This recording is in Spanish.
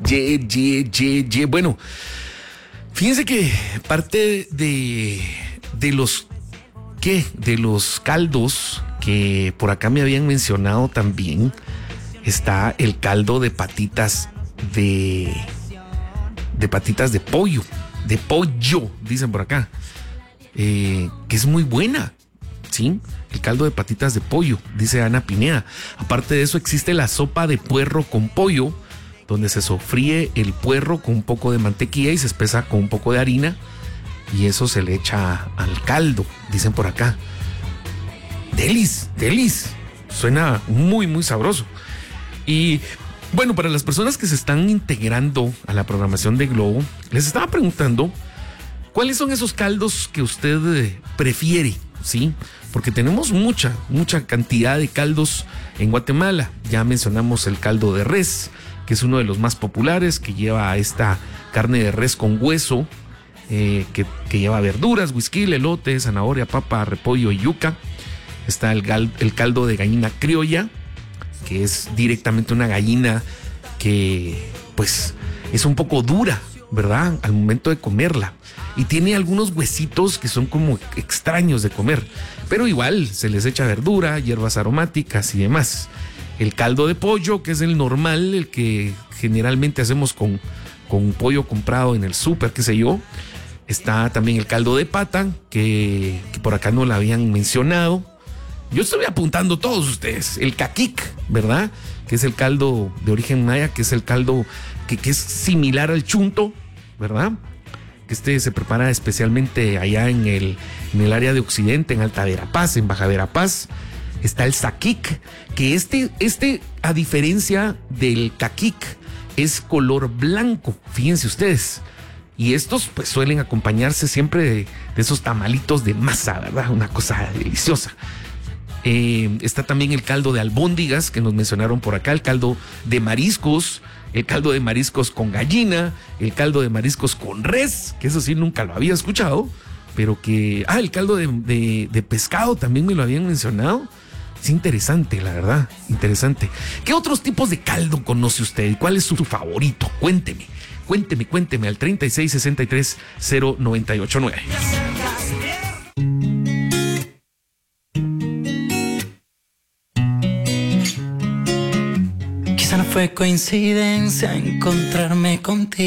Bueno, fíjense que parte de los caldos que por acá me habían mencionado también está el caldo de patitas de pollo, dicen por acá, que es muy buena, ¿sí? El caldo de patitas de pollo, dice Ana Pineda. Aparte de eso existe la sopa de puerro con pollo, donde se sofríe el puerro con un poco de mantequilla y se espesa con un poco de harina y eso se le echa al caldo, dicen por acá. Delis, suena muy, muy sabroso. Y bueno, para las personas que se están integrando a la programación de Globo, les estaba preguntando cuáles son esos caldos que usted prefiere, ¿sí? Porque tenemos mucha cantidad de caldos en Guatemala. Ya mencionamos el caldo de res, que es uno de los más populares, que lleva esta carne de res con hueso, que lleva verduras, whisky, elote, zanahoria, papa, repollo y yuca. Está el caldo de gallina criolla, que es directamente una gallina que pues es un poco dura, ¿verdad? Al momento de comerla. Y tiene algunos huesitos que son como extraños de comer, pero igual se les echa verdura, hierbas aromáticas y demás. El caldo de pollo, que es el normal, el que generalmente hacemos con pollo comprado en el súper, qué sé yo. Está también el caldo de pata, que por acá no lo habían mencionado. Yo estoy apuntando todos ustedes. El caquic, ¿verdad? Que es el caldo de origen maya, que es el caldo que es similar al chunto, ¿verdad? Que se prepara especialmente allá en el área de Occidente, en Alta Verapaz, en Baja Verapaz. Está el saquic, que a diferencia del caquic, es color blanco, fíjense ustedes. Y estos pues suelen acompañarse siempre de esos tamalitos de masa, ¿verdad? Una cosa deliciosa. Está también el caldo de albóndigas, que nos mencionaron por acá, el caldo de mariscos, el caldo de mariscos con gallina, el caldo de mariscos con res, que eso sí nunca lo había escuchado, pero que... el caldo de pescado también me lo habían mencionado. Es interesante, la verdad, interesante. ¿Qué otros tipos de caldo conoce usted? ¿Cuál es su favorito? Cuénteme al 36630989. Quizá no fue coincidencia encontrarme contigo.